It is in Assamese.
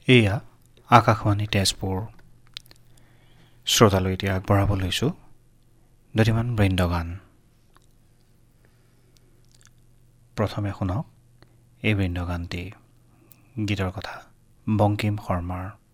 এয়া আকাশবাণী তেজপুৰ। শ্ৰোতালৈ এতিয়া আগবঢ়াব লৈছোঁ দুটিমান বৃন্দগান। প্ৰথমে শুনক এই বৃন্দগানটি। গীতৰ কথা বংকিম শৰ্মাৰ।